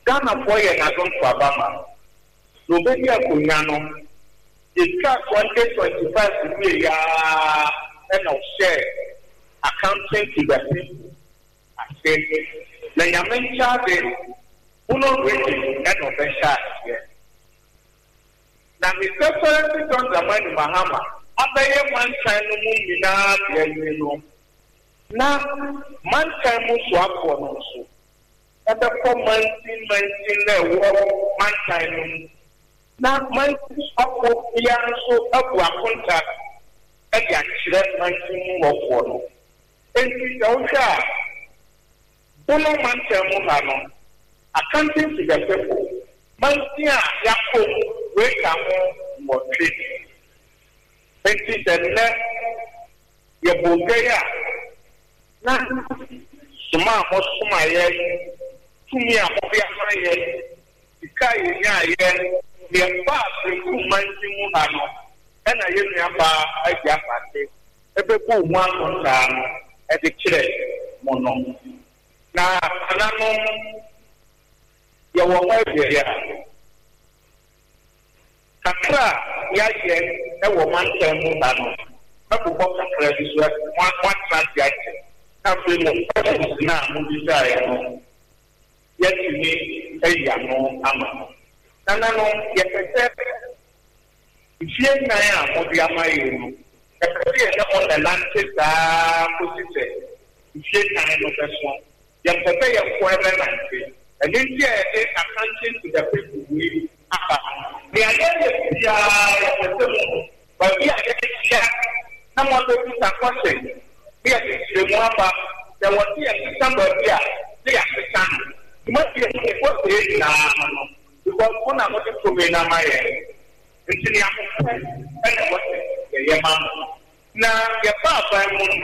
Ghana for ye na don for Abama. No be ya kunyano. The track 2025 we ya and of share accounting to the people. I say, na yamencha de uno ready and of a share. Now, Mr. President John Dramani Mahama, Abaye man time no mumina na man time swap for so. At the man man time na man swap for ya so abua contract e ya kire man time work for no. Enti dawsha bono man time ha no accounting to the people man tia yakko we can more treat. Enti the ye bogaya na suma mo suma ye tumi akofia ye ikai nya ye ye ba ku manjimu ha no na ye nua ba agia pate ebe ko mu anonta e de kire mo no na anano ye wo ma ye ya kakra ya ye e wo man temu ba no abubo kakra bi so wa tra na fe mo na mo bi da ya no ye tini e ya no ama nana no ye pese ifie na ya mo bi ama ye no e pese ye on the land ta posite ifie na no peso ye pese ye ko ebe na nti and then ye accounting to the people we the idea is but we are here. Some of the people are questioning. We are the Mwamba. There was here somebody here. They are the channel. You must be a what they are now. Because one of the people in my head. It's in the and what the Yaman. Now, your papa and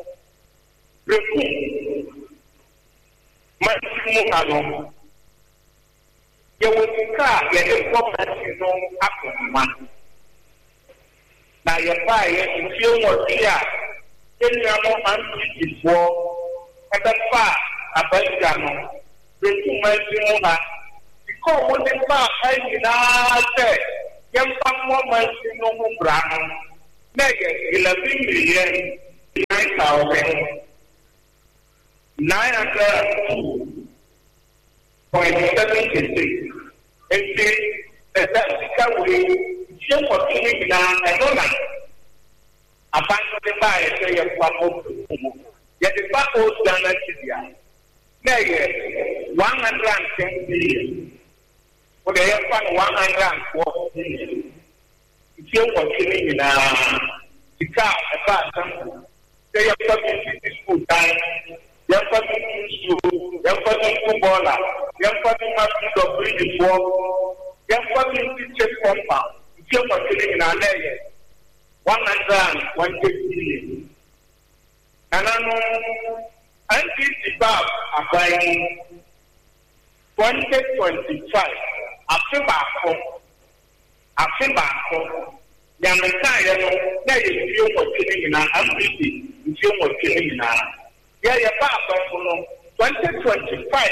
Moon. Ye wo ka ye de government no akoma na ye ba ye nfie wo dia enya mo anti fo e be fa abaja no be tu ma ti mo na ko wo de ba ai ni na se ye fa mo ma ti no mo bra no na ye 11 million 9,000 900 .76 and that we just for killing down and no man. A bank of the buyer say a papa, yet the papa done at Syria. Nay, 110 billion. For the air fund 104 billion. If you want killing the car, a bad say a public school time. Young person young person footballer, young person must be the bridge for young person teacher compound. If you are killing in our layer, 100 billion. And I know the Bab are buying 2025. After back, Yamaka, there is few more killing in our ambition, few more killing in our. Yeah, 2025.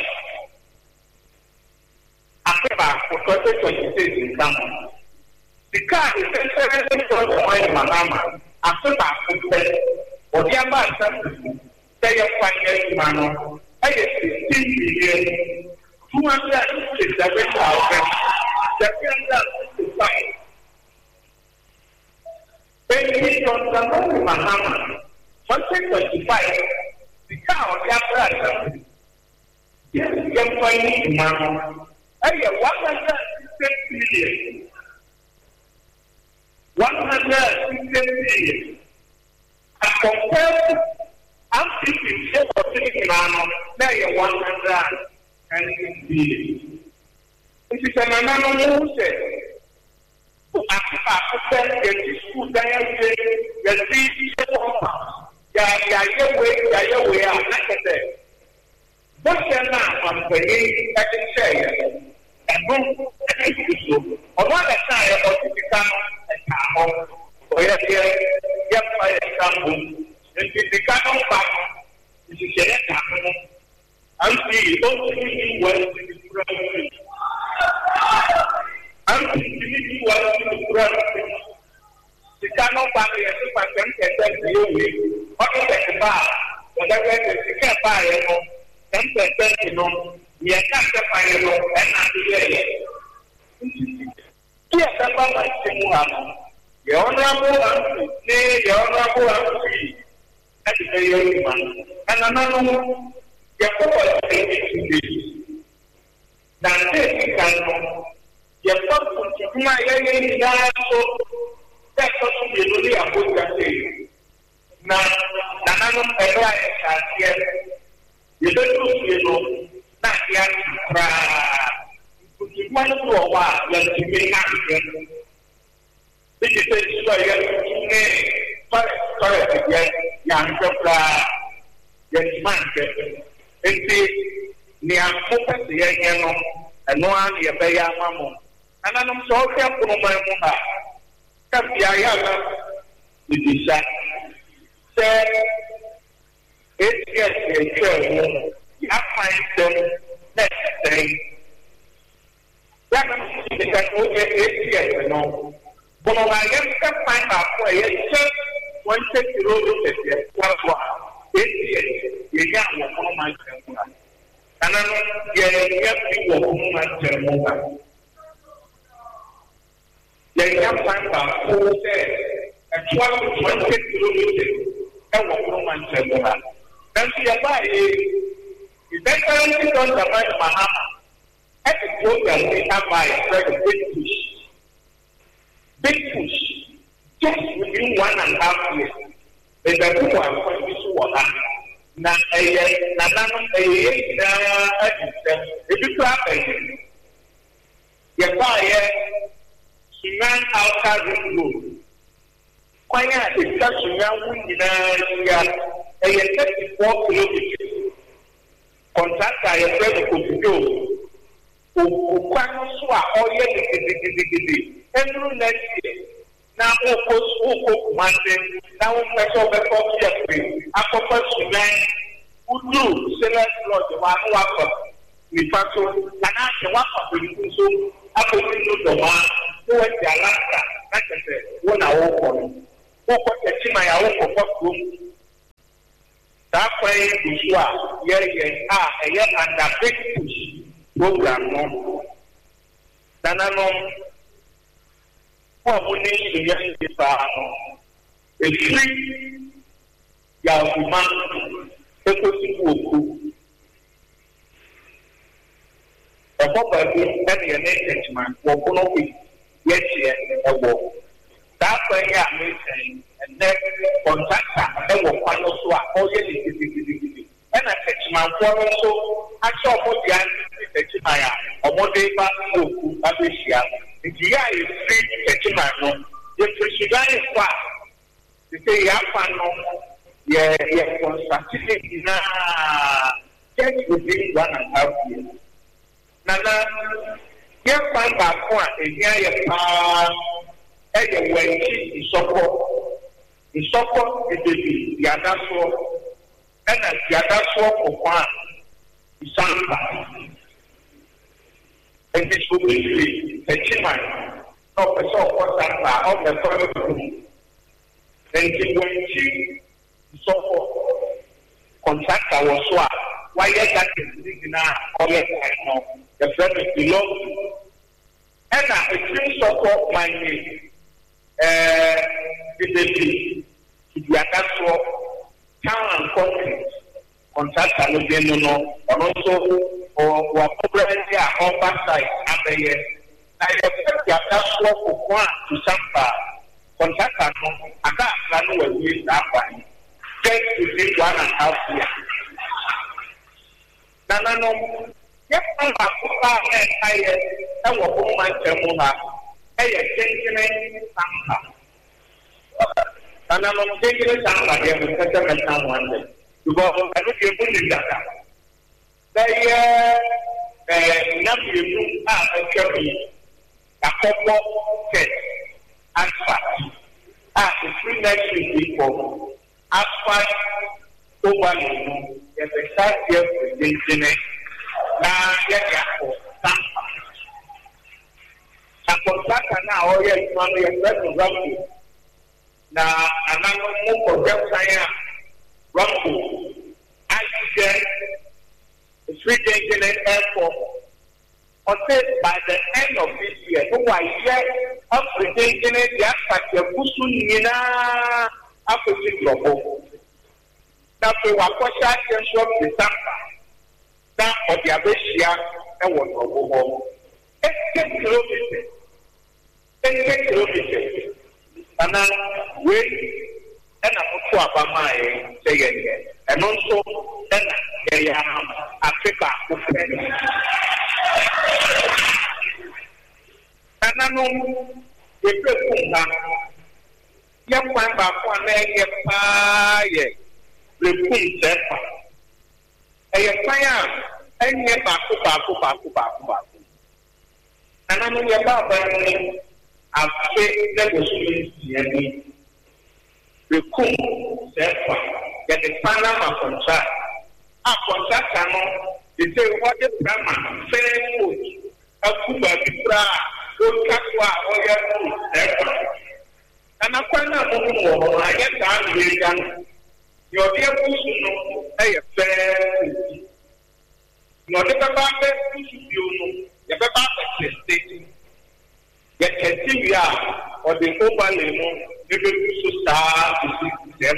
After 2026 in Ghana. The car is essentially for Mahama. After that, or the ambassador, say a financial man, I get 16 billion, 267,000, 765. Then we don't Mahama. 2025. The car of the yes, young finding man. I have 160 billion. 160 billion. As compared to I'm thinking so for thinking man, now you're 160 billion. This is an anonymous say. After the school diet, the city Yeah, but then I'm saying that it's say, and boom, on one side of the become a camel, or yes, by example, and the become back, this is a camel, and see, don't see well. I'm thinking you are the brother. The cannot buy a super temper, what is the bar? Whatever the can buy, 10%, you know, we are not the final and not the yes, that's what I think. Your honorable and the very man. And another your purpose is now this can your purpose to my so that's what you really are good at saying. Now, Nananum Ella here. You don't know, not yet. You want to go a while, let you make happen. This is a story again, young supply, yes, man. And see, near focus the young and no one near Baya Mamma. And I'm so careful of my mother. Come here, it is that. Say, it's yes, you find them next day. That is yes, no. But I am find out where it's one take the road of it. That's why it's yes, you can't walk on my temple. And I'm not walk on my temple. You can't find out who said, and one take the road of it. And walk on my temple. Then see a buy eventually don't survive Mahama. At the program we have by big push. Just within 1.5 years. The people are going to do what now if you clap it, you buy Sunan outside the room. Why not? It's such a young 34 kilometers. Contractor, I friend could go. Who can swap all year? Every next year. Now, who mountain, now, special before yesterday. After Sunan, who do select Lord, the one who was the factor, and after one of the so after the one who went to Alaska, like I said, 1 hour for him. Who got the team I own for 4 rooms. That way, under big push program. Then I know what we need to get a free Yahoo equity. A property and your native man will be yes, a walk. That way, I'm saying. And then contractor, they will find us who are all yearly. And I said to my brother, so I saw what the answer to my or what they pass through Asia. If you are free to my room, the president is fast. They say, yeah, constructive just within 1.5 years. Nana, you find back one, and here when she support. The support is the other sword, and the other sword of one is somebody. And this will be free. The Chimay, not the sword for Santa, of the toilet room. And when she support contractor was swap, why is that is now all the friend is below. And I still support my name. The Yakaso town and country contractor no and also or probably a oversight at the year. I expect Yakaso for one to Sampa contractor. I can't plan to use that one. Just within 1.5 years. No. Yes, I'm a woman. And I'm taking a sound here with such a someone because I look at the data. They nephew a carry a couple test asphalt. The 3 next people asphalt over the start here with the internet. Now, na oye mano ye president Rambo na anano mo project science Rambo I Free Engineering Airport. By the end of this year, so I hear of Free Engineering, they are such a busu nina opposite global. Now, we were questioning from December. Now, for the Abesia, and what global. 8 kilometers. 8 kilometers. And then, we and I'm also about my saying, and also, then Africa. And I know the people young man back one day, the Pum a fire, and yet back. And I know your Baba, I've said that was the Kum, get the Panama contract. A contract, they say what the Brahma, fair food, a Cuba, Bibra, good Kakwa, or your and I find out more, I get down with your dear Pussy, a fair food. Not the Baba, you the Baba state. Yet, Cativia or the Oba Lemon, you will start to see them.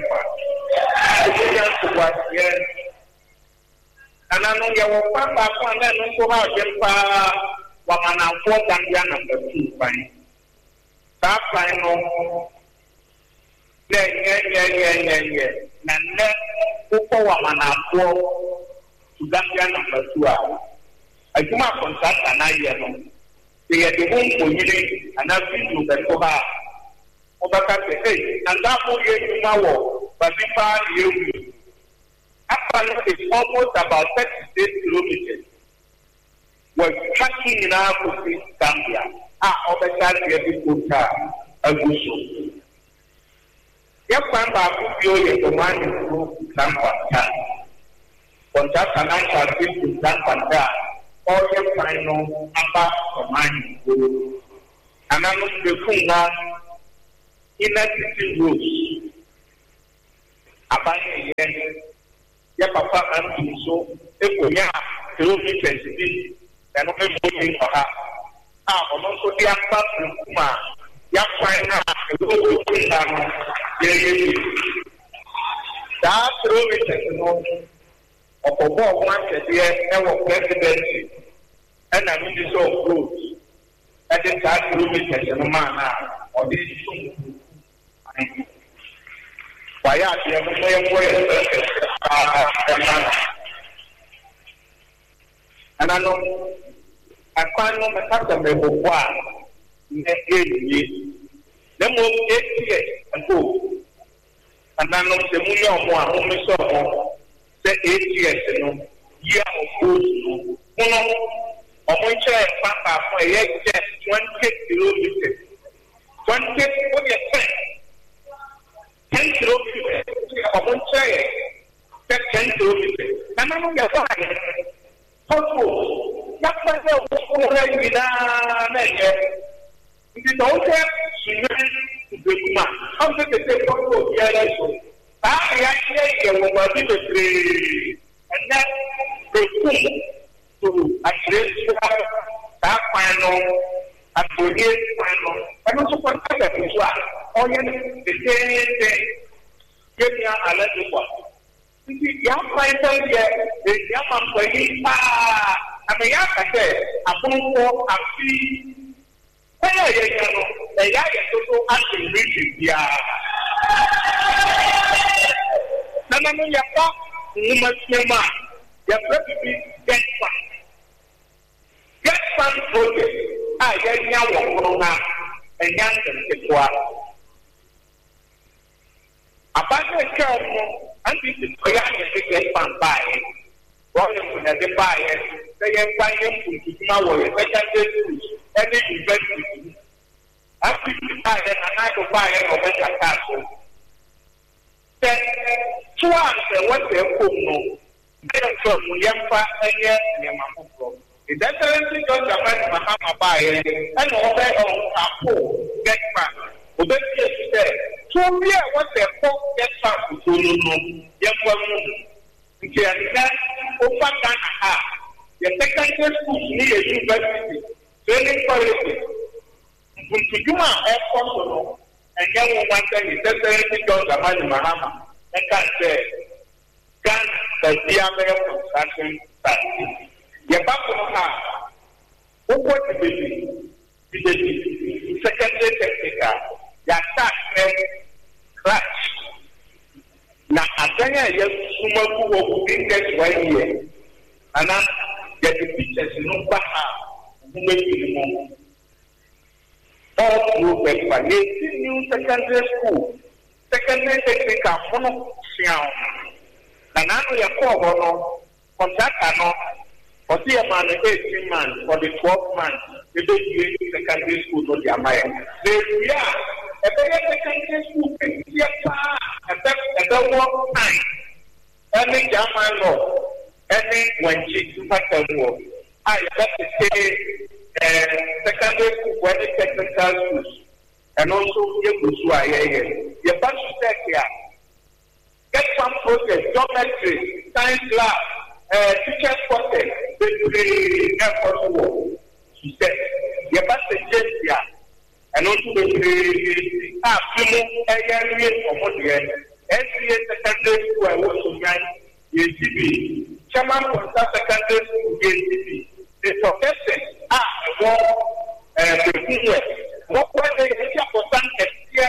And I know you will come back and then also have them for Gambia number 2 fine. That final. Yeah. And then Wamana to Gambia number 2 hours. I do not contact an idea. They are the home community and I've been to the Koha. And that will get to now, but you Apollo is almost about 36 kilometers. We're tracking in our country, Gambia. Over the Kuta, Aguso. Yes, I'm back to you, the man who Zampa. Contact financial things to Zampa, all your final number for mine. And I'm not the Kunga in a city rules. About ya papa and so equia kilometers and moving for her. Also the Kuma, Yapana, that kilometers of a war wanted here ever presidency and I mean this all roads at the that kilometers and a man or this. Why are you and I know I find no matter one in 8 years. Then 8 years ago, and I know the million one only saw the 8 years year of goes on one chair, Papa, for a year, 20 kilometers. 20 what you say? 10 kilometers of one chair, 10 kilometers. And I know you're fine. That's why we're already with that. It don't have to be man. How did they say, oh, yeah, I actually will be the three. And then they come to address that final, and to hear final, and also for that as well. Oh, yeah, the same thing. Give me a little one. Young fighter, the young employee, I mean, I said, I don't know, I see. Where the young also actually reaching the Nana, you are not human. You have to be get fun. Get fun project. I get young one and young and about the child, and this is why I get fun by it. Rolling with the buyer, they are buying to now, any investment. After you buy it, and I will buy it over the castle. Then, two answers what they could know. They are from Yampa and Yamamuko. The Excellency John Dramani Mahama Baye, and over on Apo, get back. Obey said, so we are what they call get back to Lulu, over Ghana. The secondary school near university, training policy. Juma Airport, and young woman said, the Excellency John Dramani Mahama, and can say, Ghana, the American construction site. The back of her, what the baby, secondary technical, the attack crash. Now, I think I just sumo who in this 1 year, and I get the pictures no back who make it more. All through breakfast, new secondary school, secondary technical, mono, and now we are called contractor. For the man, 18 months, for the 12 months, they don't use secondary school to their mind. We are a very secondary school, a double time. Any German law, any when she impacted war. I have to say, secondary school, when the technical schools, and also you have to check here. Get some project, geometry, science lab. Teachers quartet, the airport war. She said, "You must suggest here, and also the area of what the SCA secondary school I was to join ACB. Chairman for secondary school ACB. The professors the senior. What they have for some here?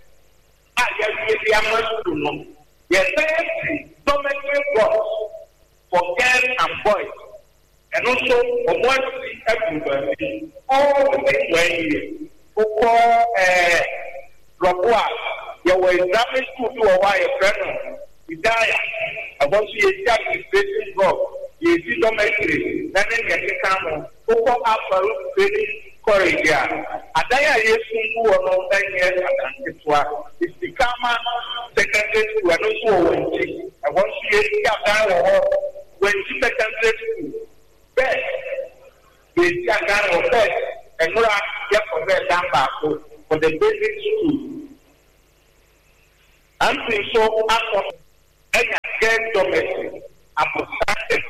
I must to know. Yes, dormitory blocks for girls and boys, and also for one everybody, all the same way. For Rockwa, you were Islamic school to a wire friend, Idaya, about the administration block, you see dormitory, then in the camera, for after training corridor. Adaya is who are not 10 years at Antiqua. It's the Kama secondary school, and also I want to see when you secondary school, best, the Jagan or best, and not get for their number for the basic school. I'm saying so after any again domestic, I put that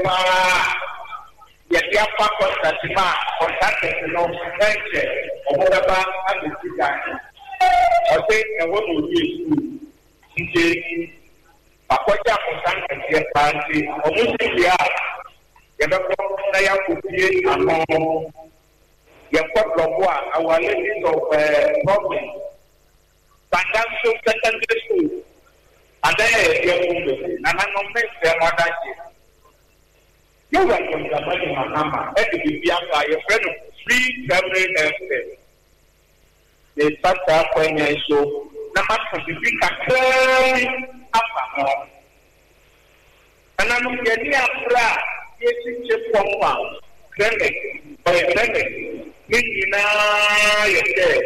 the contact, contacted no venture, or whatever, and the two guys. I think, and what will you do? Akwajja contact the party, or Muslim, you know, they are to be among our ladies of problem. Financial secondary school, and then and I don't make them what I say. You welcome the money, Mahama, and to be by your friend of 3 family health. They start up when I show. Nama contribute clearly up and I'm getting a bra, getting chip compound, clinic, or a clinic, meaning now you're dead.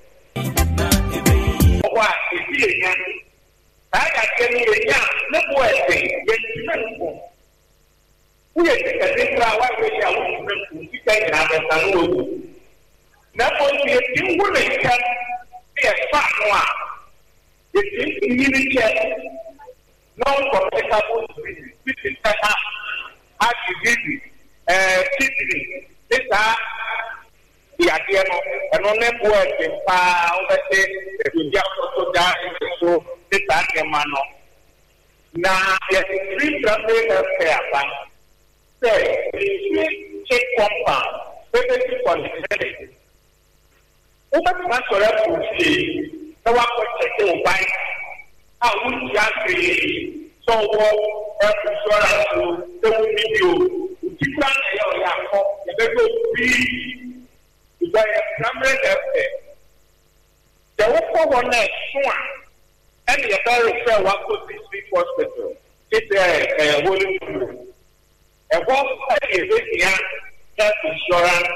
What is it? I got getting a young, no boy thing, yet you we are taking our way out to take another Samuel. Now, you wouldn't have a fat one. It's immediate, non-compatible with the heart disease, kidney. These are the idea and on them working over the just die so this are man. Now, there is 3 family health care bank. Say, the check compound, everything for the clinic. Over much of that would say, the one check bank. I would just so insurance to video. Different the very free. If I have family health, the work one next one, and the other refer what could this be hospital. It's a holy. And what is health insurance?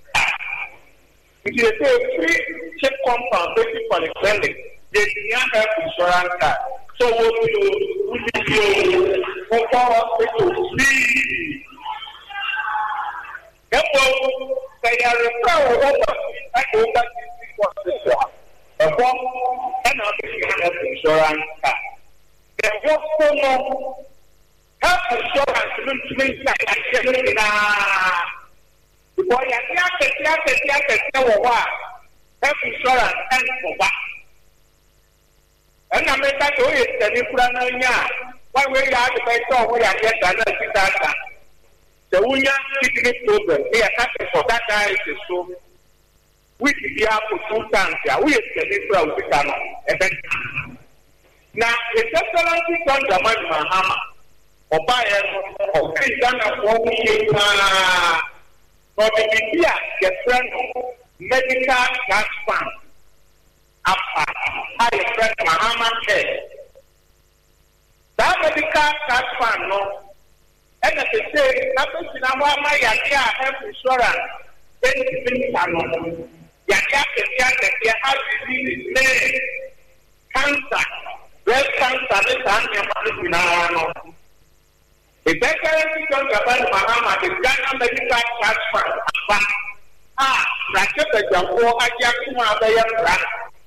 It is a free check compound based for the clinic. They have health insurance card. So what we do for hospital free. Ebo kaya refer over a form and health insurance card. The hospital health insurance means that because health insurance and for back. And I made that way is the different one way you have to pay so we are getting the Unya kidney problem, they are asking for that dialysis. So we be able to 2 times here. We are getting from the now, it's excellent on the man Mahama or buy or pay down a 4 million for the friend medical cash fund. High friend Mahama care. That medical cash fund, no. And as I say, nothing in our health insurance, anything can have disease, cancer, breast cancer, this and in our the better because about Mahama, the Ghana Medical Cash Fund, Ratchet the Jambo, Ajakuma, the young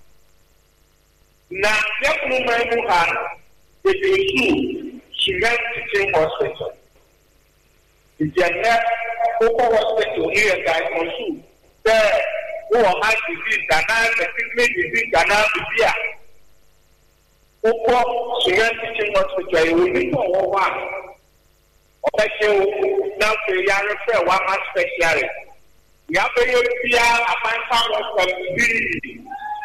now, young woman who had the issue, she went to hospital. The general hospital here, guys, on there, who has disease, Ghana, the kidney disease, Ghana, Bibia. Oko, she went to hospital, we need to one. Okay, now the young refer one more specialist. We have a European, a fine power from the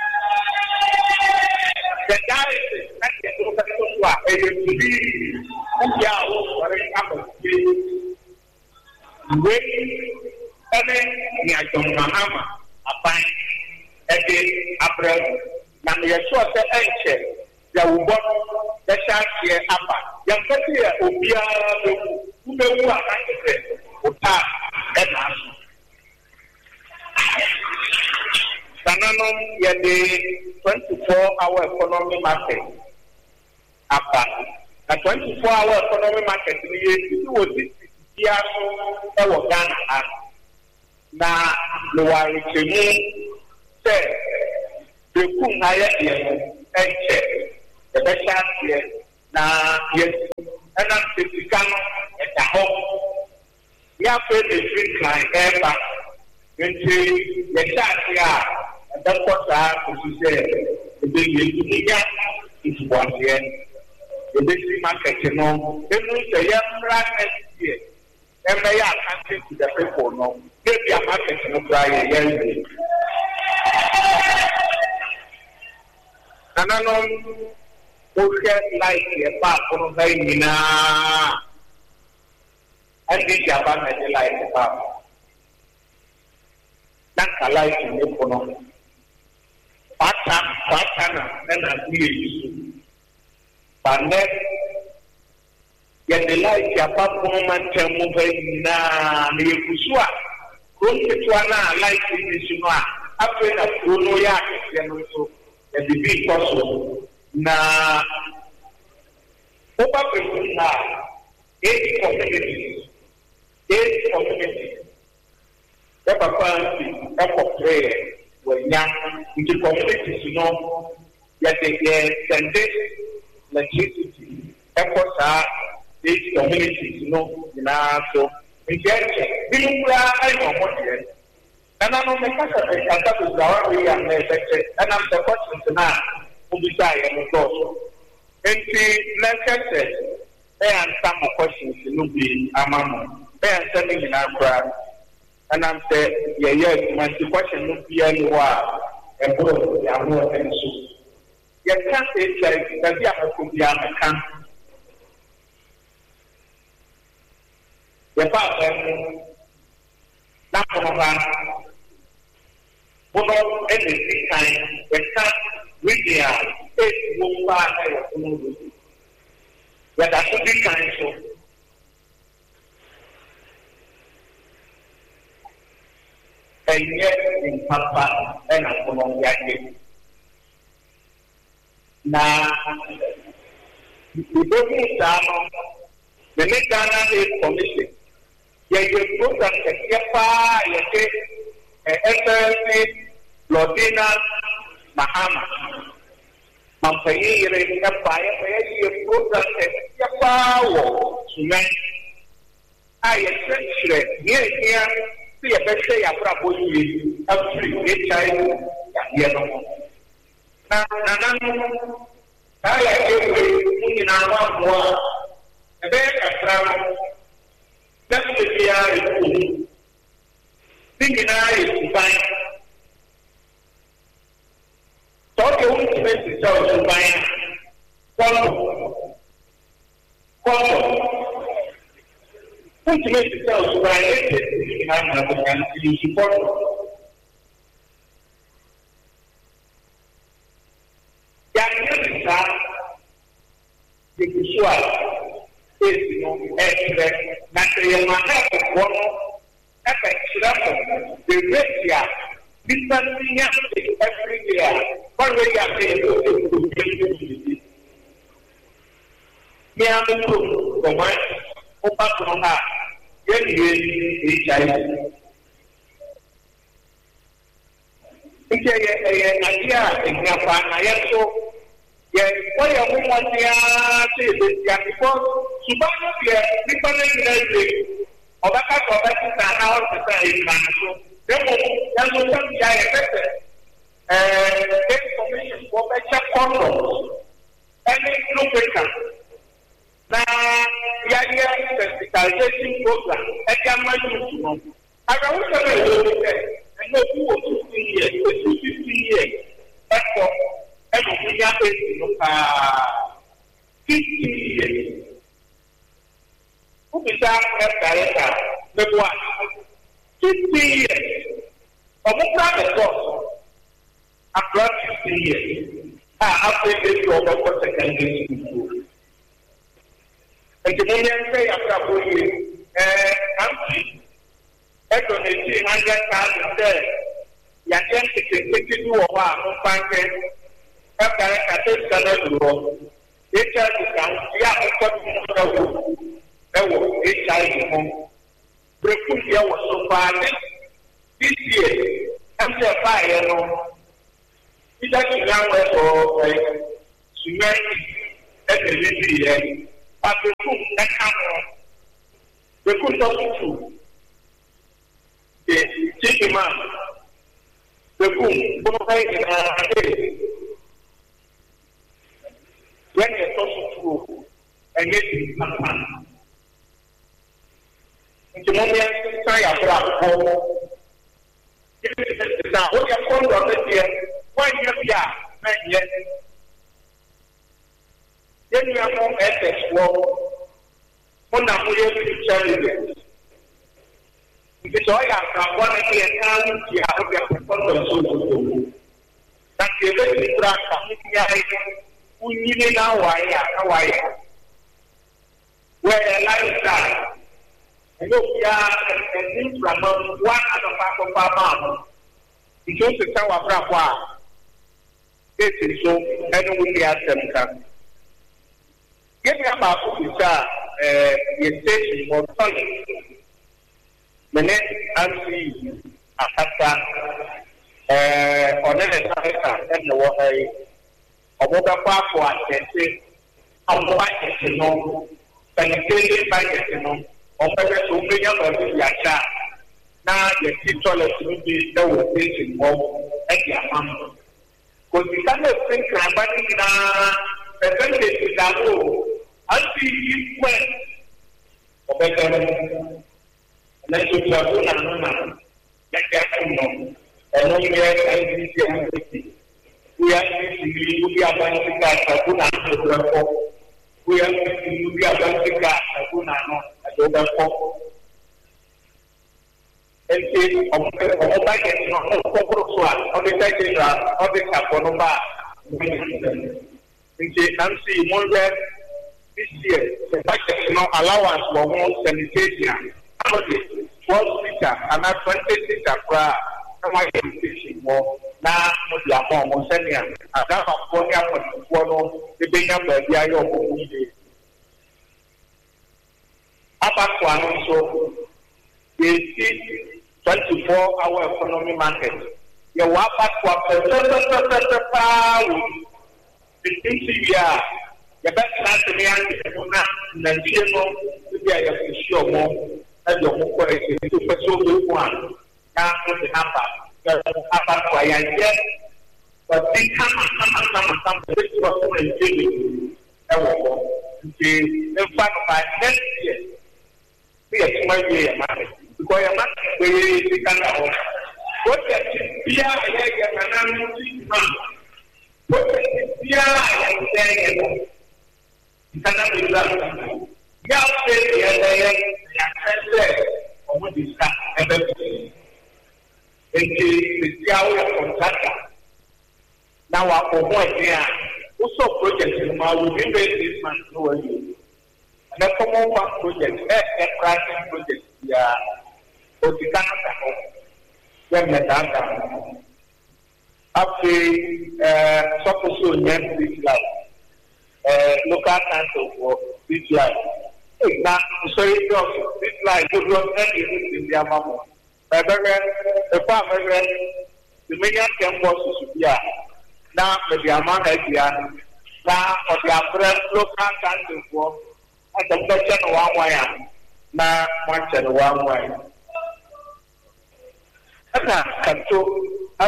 diocese, that's the Oka, a disease, who are all very happy. Waiting, near John Mahama, a fine, a day, a bread, and the short answer, the woman, the shark here, Abba, young Petia, Obia, who are active, who are at us. Sananom, yet the 24-hour economy market, Abba, a 24-hour economy market, it was Ghana na lowa retenu say the kun higher enche the better here na yes and I'm Mexican at the home. We have to drink like ever into the chat here and that's what I have to say. The big is one here. The big market, you know, they know the young next year. And they are answering to the people, no. Maybe I'm asking to try again. And I know who get like a part from the and the Japan and the light about. That's a light in the economy. Patana, and I believe. But next, yet the light Japan woman can move na Nikusua. Don't get one light in the Shua. After that, Bruno Yak and also the big person. Na Opa Persona, 8 communities. The Papa of prayer were young into communities, you know, that they send electricity. Efforts are these communities, you know, so in the I know what yet. And I know the customer is our way and I'm the question now who decide and go. And the next says, and some questions will be among them sending in our crowd. And I'm saying, yes, my question will be anywhere and both they are more than so. You can't say that they are from the American. The father, not one of us, but anything kind, the cat with the 8 woman, but that's a big kind so. And yet, in Papa and Colombia, now, the Ghana is commission. Ye program pa ye SLC Lodina Mahama. Mampayi yere pa ye program pa wo sumen. Aye sense here see a better ya brabo yi afri HIV ya no. Na aya ewe na wa ebe kasra that's the area. Thinking I is fine. Talk a woman to make the child to buy one. Who to make the child to buy it? I'm not going to support. Young man, the visual is Naturally, one the ratio differently every year. One way I say it. Me am the one open from her. It's an idea in Japan. So, yeah, what you want to say is because Subaya, people Obaka Kobaki and our society, then we can be affected. Information for better controls. Any lubricant. Now, Yadia sensitization program, I can manage. I don't know and no 2 years, 50 years. That's what everything happens 50 years. Who is that the one? 50 years. Of the course, after 50 years, after this, you are secondary school. And the million say after 4 years, I'm donating 100,000 there. You can take it to a while, find it. After I take the road, they tell you, HIV home. Breakfast here was so far this year. I'm just fire. It doesn't matter for humanity at the living, but the food that comes. The food of food. The chicken man. The food. When you're talking to and get it. The moment I have now, what you call on here, why you are, yet. Then you are more ethics, one of the challenges. It's all I have one of the accounts you have your social. That's the very practice. We need now, why? Where a lifestyle. And look, and from one of Papa, because the tower Brava. This is so, and we ask them. Give me about your station for solid. The next answer, Ahata, or Netta, and the water of what Papa can say, of what is known, penetrated by the ọpẹlẹ tó ń gbé yàtọ̀ sí yàtọ̀ náà yẹ kí tọ́lẹ̀ tó ń bí ẹwọ péjì mọ́ ẹ̀dì àmàmù. Kò sí sábẹ̀ fún kìràbá nínú ẹ̀fẹ́ lè ti dàgbò àti ìpẹ́ ọ̀bẹ̀tẹ̀rẹ̀ ẹ̀lẹ́sọ̀ tó àbó nànú nà gẹ́gẹ́ fún nọ ẹ̀nú yẹ ẹ̀dí ti àgbẹ̀tì wíyá ti ti rí wíyí abáńtíkà àtàkù nànú ẹ̀kọ́ wíyá ti ti rí wíyí abáńtíkà àtàkù nànú. And say, of budget, not of the second, of the Caponova. And say, Nancy, Monday this year, the budget no allowance for more sanitation. 12 liter and not 20 liter for my education. Now, the amount of senior, and that of the being up the idea of Abakuano so 24-hour economy market. You walk back to a power. The things you are, the best chance to me and then you know, you are sure more and your more to pursue one. Now, the number, but they come, which was in fact, by next year, we are 2 years married. Because I'm not very difficult. What is Pia and what is Pia and saying? You cannot be done. Now, say the other or what is that? Everything. It's the hour contractor. Now, our point here. Also, projects in my within this month over you. And a common one project, a pricing project, yeah, for the Canada, when the data after suppose next week, local council for this life. Now, sorry, this life would not end in the amount. The farmer, the million campus should be. Now, the amount of the now of the local council for at the question 1 way, now 1 way. And so, as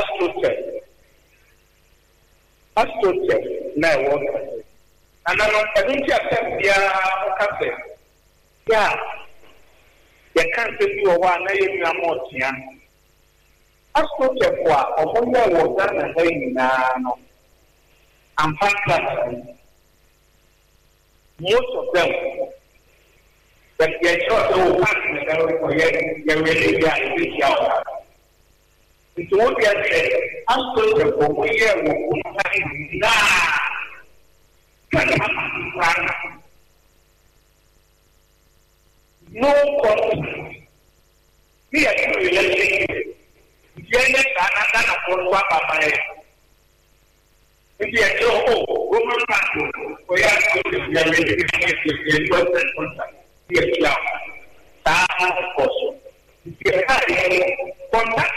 to say, now what? And I think you accept the yeah, you can't do a 1 year more. As to say, what was done now. And contractors, most of them, but they are so passionate for their really are. It's what they are saying. As to the whole year, no conflict. We are in a relationship. Yes, I'm not going to if you are woman, we are going to be a contract. Yes, also. If you are contact